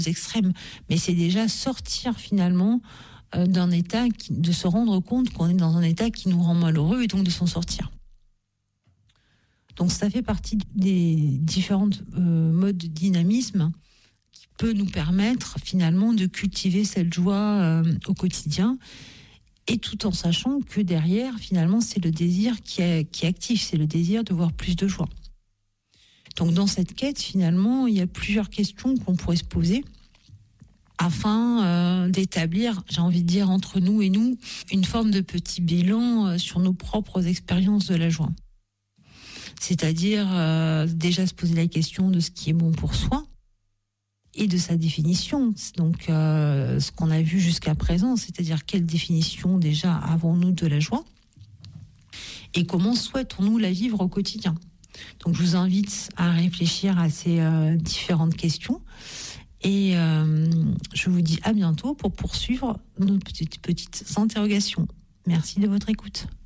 extrêmes, mais c'est déjà sortir finalement d'un état, de se rendre compte qu'on est dans un état qui nous rend malheureux et donc de s'en sortir. Donc ça fait partie des différents modes de dynamisme qui peut nous permettre finalement de cultiver cette joie au quotidien, et tout en sachant que derrière finalement c'est le désir qui est actif, c'est le désir de voir plus de joie. Donc dans cette quête finalement il y a plusieurs questions qu'on pourrait se poser afin d'établir, j'ai envie de dire, entre nous et nous, une forme de petit bilan sur nos propres expériences de la joie. C'est-à-dire déjà se poser la question de ce qui est bon pour soi et de sa définition. Donc ce qu'on a vu jusqu'à présent, c'est-à-dire quelle définition déjà avons-nous de la joie et comment souhaitons-nous la vivre au quotidien. Donc je vous invite à réfléchir à ces différentes questions. Et je vous dis à bientôt pour poursuivre nos petites interrogations. Merci de votre écoute.